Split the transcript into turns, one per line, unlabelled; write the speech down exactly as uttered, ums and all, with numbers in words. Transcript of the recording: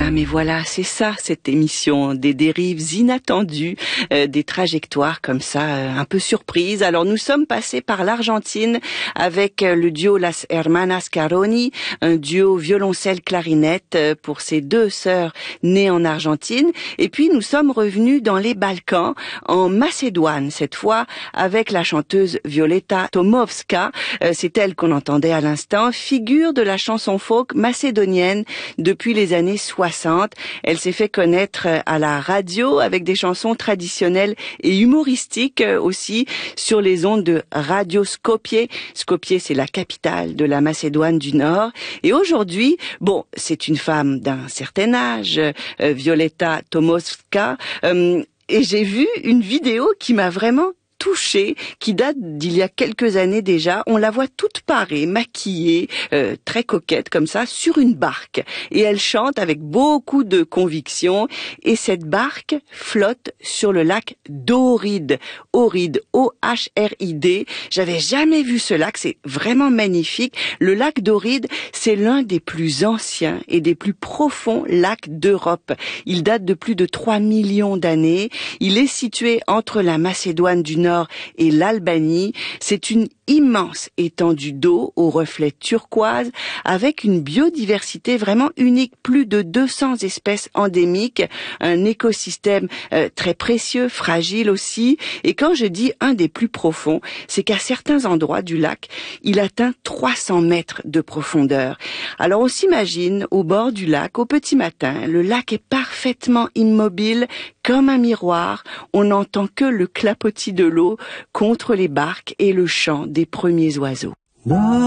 bien, mais voilà, c'est ça, cette émission, des dérives inattendues, euh, des trajectoires comme ça, euh, un peu surprises. Alors nous sommes passés par l'Argentine avec euh, le duo Las Hermanas Caroni, un duo violoncelle-clarinette euh, pour ces deux sœurs nées en Argentine. Et puis nous sommes revenus dans les Balkans, en Macédoine, cette fois avec la chanteuse Violeta Tomovska. Euh, c'est elle qu'on entendait à l'instant, figure de la chanson folk macédonienne depuis les années soixante. Elle s'est fait connaître à la radio avec des chansons traditionnelles et humoristiques aussi sur les ondes de Radio Skopje. Skopje, c'est la capitale de la Macédoine du Nord. Et aujourd'hui, bon, c'est une femme d'un certain âge, euh, Violeta Tomovska, euh, et j'ai vu une vidéo qui m'a vraiment touchée, qui date d'il y a quelques années déjà. On la voit toute parée, maquillée, euh, très coquette comme ça, sur une barque. Et elle chante avec beaucoup de conviction. Et cette barque flotte sur le lac d'Ohrid. Ohrid, O H R I D. J'avais jamais vu ce lac, c'est vraiment magnifique. Le lac d'Ohrid, c'est l'un des plus anciens et des plus profonds lacs d'Europe. Il date de plus de trois millions d'années. Il est situé entre la Macédoine du Nord et l'Albanie. C'est une immense étendue d'eau aux reflets turquoise avec une biodiversité vraiment unique, plus de deux cents espèces endémiques, un écosystème euh, très précieux, fragile aussi. Et quand je dis un des plus profonds, c'est qu'à certains endroits du lac, il atteint trois cents mètres de profondeur. Alors on s'imagine au bord du lac, au petit matin, le lac est parfaitement immobile, comme un miroir. On n'entend que le clapotis de l'eau contre les barques et le chant des premiers oiseaux.